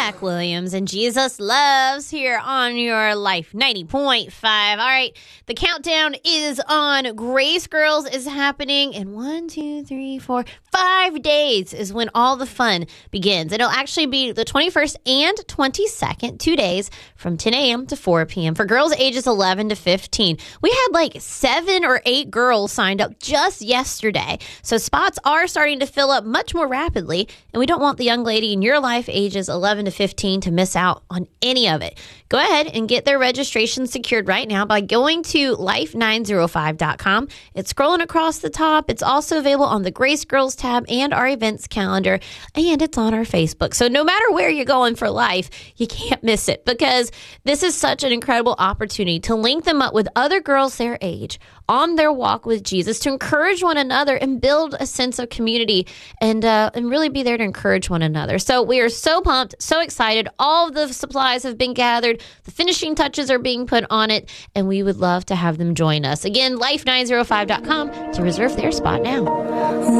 Zach Williams and Jesus Loves here on your Life 90.5. All right, the countdown is on. Grace Girls is happening in 5 days is when all the fun begins. It'll actually be the 21st and 22nd, 2 days from 10 a.m. to 4 p.m. for girls ages 11 to 15. We had like 7 or 8 girls signed up just yesterday. So spots are starting to fill up much more rapidly, and we don't want the young lady in your life ages 11 to 15 to miss out on any of it. Go ahead and get their registration secured right now by going to life905.com. It's scrolling across the top. It's also available on the Grace Girls tab and our events calendar, and it's on our Facebook. So no matter where you're going for life, you can't miss it, because this is such an incredible opportunity to link them up with other girls their age on their walk with Jesus, to encourage one another and build a sense of community, and really be there to encourage one another. So we are so pumped, so excited. All of the supplies have been gathered. The finishing touches are being put on it, and we would love to have them join us. Again, life905.com to reserve their spot now.